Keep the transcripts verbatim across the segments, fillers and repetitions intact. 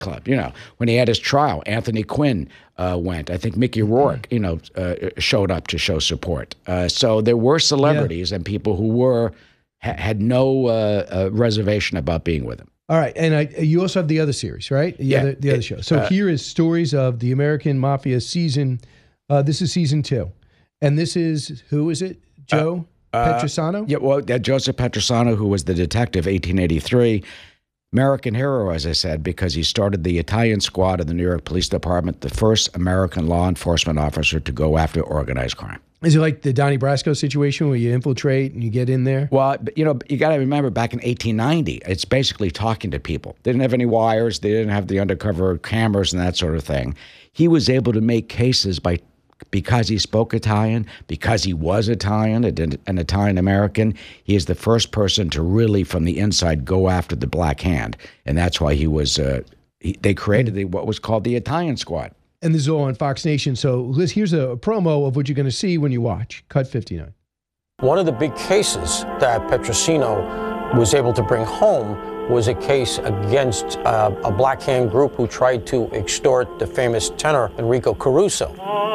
club. You know, when he had his trial, Anthony Quinn uh, went. I think Mickey Rourke, you know, uh, showed up to show support. Uh, so there were celebrities yeah. and people who were ha had no uh, uh, reservation about being with him. All right, and I, you also have the other series, right? The yeah, other, the it, other show. So uh, here is Stories of the American Mafia season. Uh, this is season two, and this is who is it? Joe uh, Petrosano. Uh, yeah, well, uh, Joseph Petrosano, who was the detective, eighteen eighty-three. American hero, as I said, because he started the Italian squad of the New York Police Department, the first American law enforcement officer to go after organized crime. Is it like the Donnie Brasco situation where you infiltrate and you get in there? Well, you know, you got to remember back in eighteen ninety, it's basically talking to people. They didn't have any wires. They didn't have the undercover cameras and that sort of thing. He was able to make cases by because he spoke Italian, because he was Italian, an Italian-American. He is the first person to really, from the inside, go after the Black Hand. And that's why he was, uh, he, they created the, what was called the Italian Squad. And this is all on Fox Nation. So Liz, here's a promo of what you're going to see when you watch. Cut fifty-nine. One of the big cases that Petrosino was able to bring home was a case against uh, a Black Hand group who tried to extort the famous tenor Enrico Caruso.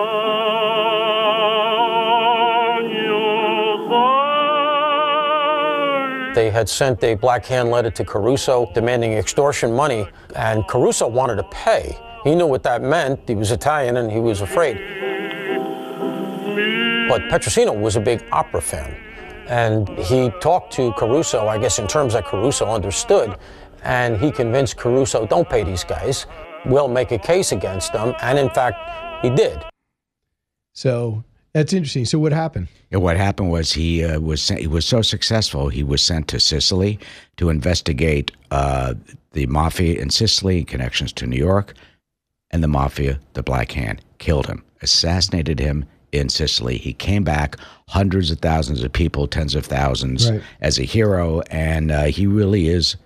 They had sent a Black Hand letter to Caruso demanding extortion money, and Caruso wanted to pay. He knew what that meant. He was Italian and he was afraid. But Petrosino was a big opera fan, and he talked to Caruso, I guess in terms that Caruso understood, and he convinced Caruso, don't pay these guys. We'll make a case against them, and in fact, he did. So that's interesting. So what happened? And what happened was he uh, was sent, he was so successful, he was sent to Sicily to investigate uh, the mafia in Sicily, connections to New York, and the mafia, the Black Hand, killed him, assassinated him in Sicily. He came back, hundreds of thousands of people, tens of thousands, right. as a hero, and uh, he really is